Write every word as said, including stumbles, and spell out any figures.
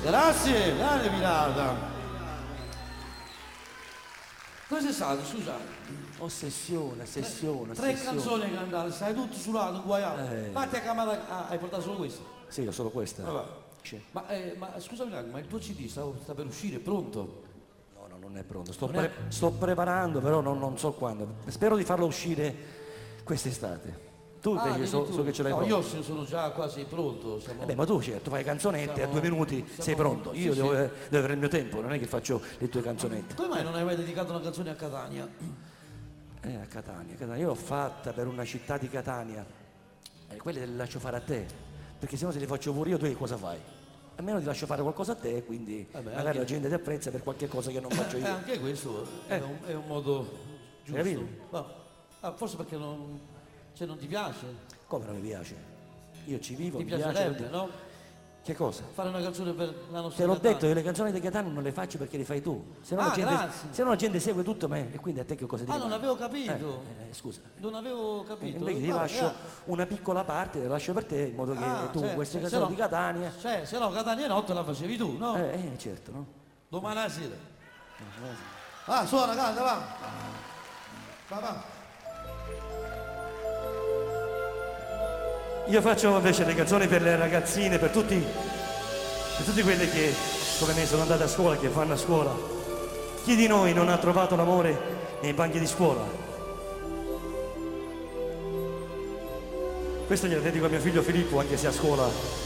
Grazie, grande Pinarda. Dove sei stato, scusa? Ossessione, ossessione, Tre ossessione. canzoni cantate, stai tutto sulato, inguaiato. Eh. Infatti a camera ah, hai portato solo questa. Sì, ho solo questa. Vabbè. C'è. Ma, eh, ma scusami, ma il tuo C D sta, sta per uscire, è pronto? No, no, non è pronto. Sto, Non pre- è- sto preparando, però non, non so quando. Spero di farlo uscire quest'estate. Tu Ah, invece so, tu- so che ce l'hai no, pronto. io sono sono già quasi pronto. Siamo... Eh beh, ma tu certo, fai canzonette, Siamo- a due minuti siamo- sei pronto. Io sì, devo, sì. eh, devo avere il mio tempo, non è che faccio le tue canzonette. Come mai non hai mai dedicato una canzone a Catania? Eh, a Catania, Catania. Io l'ho fatta per una città di Catania. E quelle te le lascio fare a te. Perché se no se le faccio pure io, tu che cosa fai? Almeno ti lascio fare qualcosa a te, quindi Vabbè, magari anche- la gente ti apprezza per qualche cosa che non faccio Eh, io. anche questo è, Eh. un, è un modo giusto. Capito? No. Ah, forse perché non, cioè non ti piace? Come non mi piace? Io ci vivo, Ti mi piace. piacerebbe, no? Che cosa? Fare una canzone per la nostra Te l'ho Catania. detto che le canzoni di Catania non le faccio perché le fai tu. Se no, Ah, la, gente, grazie. se no la gente segue tutto me e quindi a te che cosa ti Ah, non rimane? avevo capito. Eh, eh, scusa. Non avevo Eh, capito. invece ti Vabbè, lascio ah. una piccola parte, te la lascio per te in modo che Ah, tu cioè, queste cioè, canzoni se no- di Catania. Cioè, se no Catania notte la facevi tu, no? Eh, eh, certo, no? Domani la sera. Ah, suona, canta, va. Va, va. Io faccio invece le canzoni per le ragazzine, per tutti, per tutti quelli che come me sono andati a scuola, che fanno a scuola. Chi di noi non ha trovato l'amore nei banchi di scuola? Questo glielo dedico a mio figlio Filippo, anche se a scuola